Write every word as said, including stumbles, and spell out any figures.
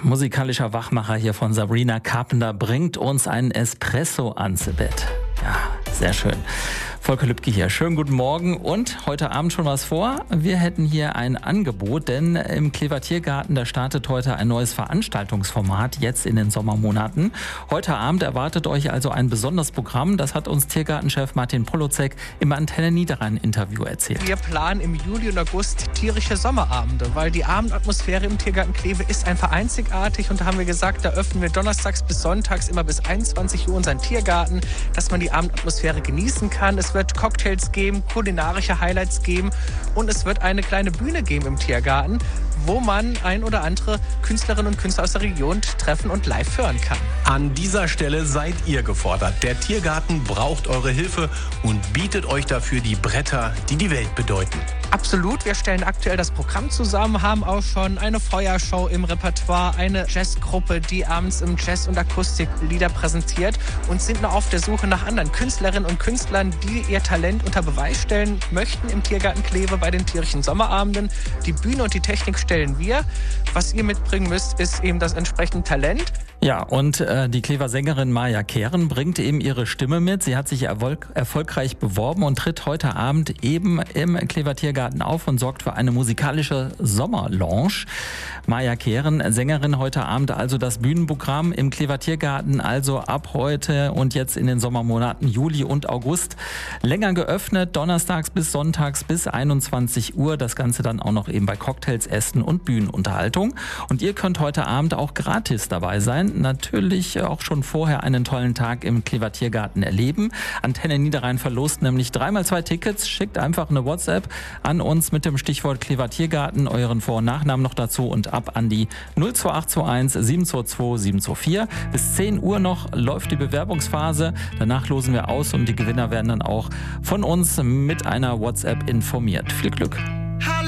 Musikalischer Wachmacher hier von Sabrina Carpenter bringt uns einen Espresso ans Bett. Ja, sehr schön. Volker Lübke hier. Schönen guten Morgen und heute Abend schon was vor. Wir hätten hier ein Angebot, denn im Klever Tiergarten, da startet heute ein neues Veranstaltungsformat, jetzt in den Sommermonaten. Heute Abend erwartet euch also ein besonderes Programm. Das hat uns Tiergartenchef Martin Polozek im Antenne Niederrhein-Interview erzählt. Wir planen im Juli und August tierische Sommerabende, weil die Abendatmosphäre im Tiergarten Kleve ist einfach einzigartig. Und da haben wir gesagt, da öffnen wir donnerstags bis sonntags immer bis einundzwanzig Uhr unseren Tiergarten, dass man die Abendatmosphäre genießen kann. Es wird Cocktails geben, kulinarische Highlights geben und es wird eine kleine Bühne geben im Tiergarten, wo man ein oder andere Künstlerinnen und Künstler aus der Region treffen und live hören kann. An dieser Stelle seid ihr gefordert. Der Tiergarten braucht eure Hilfe und bietet euch dafür die Bretter, die die Welt bedeuten. Absolut, wir stellen aktuell das Programm zusammen, haben auch schon eine Feuershow im Repertoire, eine Jazzgruppe, die abends im Jazz- und Akustiklieder präsentiert und sind noch auf der Suche nach anderen Künstlerinnen und Künstlern, die ihr Talent unter Beweis stellen möchten im Tiergarten Kleve bei den tierischen Sommerabenden. Die Bühne und die Technik stellen wir. Was ihr mitbringen müsst, ist eben das entsprechende Talent. Ja, und äh, die Klever Sängerin Maja Kehren bringt eben ihre Stimme mit. Sie hat sich erfolg erfolgreich beworben und tritt heute Abend eben im Klever Tiergarten auf und sorgt für eine musikalische Sommerlounge. Maja Kehren, Sängerin, heute Abend also das Bühnenprogramm im Klever Tiergarten, also ab heute und jetzt in den Sommermonaten Juli und August länger geöffnet, donnerstags bis sonntags bis einundzwanzig Uhr. Das Ganze dann auch noch eben bei Cocktails, Essen und Bühnenunterhaltung. Und ihr könnt heute Abend auch gratis dabei sein. Natürlich auch schon vorher einen tollen Tag im Klever Tiergarten erleben. Antenne Niederrhein verlost nämlich dreimal zwei Tickets. Schickt einfach eine WhatsApp an uns mit dem Stichwort Klever Tiergarten, euren Vor- und Nachnamen noch dazu und ab an die null zwei acht zwei eins sieben zwei zwei sieben zwei vier. Bis zehn Uhr noch läuft die Bewerbungsphase. Danach losen wir aus und die Gewinner werden dann auch von uns mit einer WhatsApp informiert. Viel Glück!